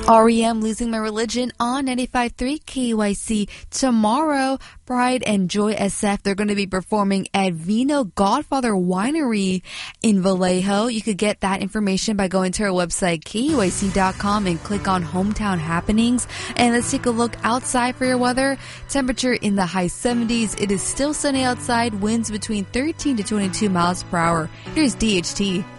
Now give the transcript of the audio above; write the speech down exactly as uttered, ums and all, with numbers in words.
R E M, Losing My Religion on ninety-five point three K Y C. Tomorrow, Pride and Joy S F, they're going to be performing at Vino Godfather Winery in Vallejo. You could get that information by going to our website, K U I C dot com, and click on Hometown Happenings. And let's take a look outside for your weather. Temperature in the high seventies. It is still sunny outside. Winds between thirteen to twenty-two miles per hour. Here's D H T.